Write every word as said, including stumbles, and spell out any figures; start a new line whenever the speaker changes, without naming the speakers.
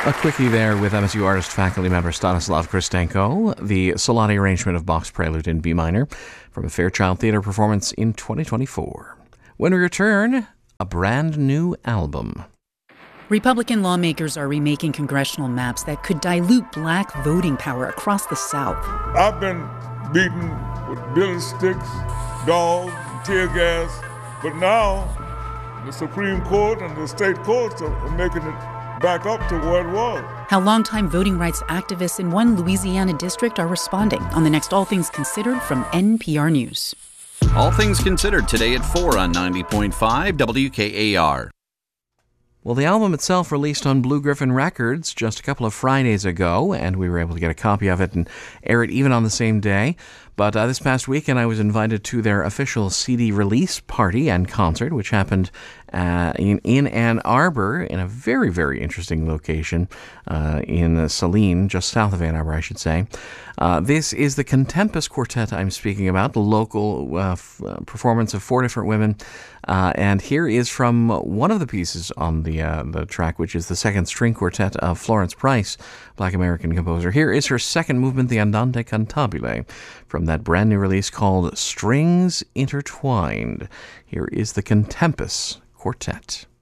A quickie there with M S U artist faculty member Stanislav Kristenko, the Solati arrangement of Bach's Prelude in B minor from a Fairchild Theatre performance in twenty twenty-four. When we return, a brand new album.
Republican lawmakers are remaking congressional maps that could dilute black voting power across the South.
I've been beaten with billy sticks, dogs, tear gas, but now the Supreme Court and the state courts are making it back up to where it was.
How longtime voting rights activists in one Louisiana district are responding on the next All Things Considered from N P R News.
All Things Considered today at four on ninety point five W K A R.
Well, the album itself released on Blue Griffin Records just a couple of Fridays ago, and we were able to get a copy of it and air it even on the same day. But uh, this past weekend, I was invited to their official C D release party and concert, which happened uh, in, in Ann Arbor, in a very, very interesting location uh, in Saline, just south of Ann Arbor, I should say. Uh, this is the Contempus Quartet I'm speaking about, the local uh, f- uh, performance of four different women. Uh, and here is from one of the pieces on the uh, the track, which is the second string quartet of Florence Price, Black American composer. Here is her second movement, the Andante Cantabile, from that brand new release called Strings Intertwined. Here is the Contempus Quartet.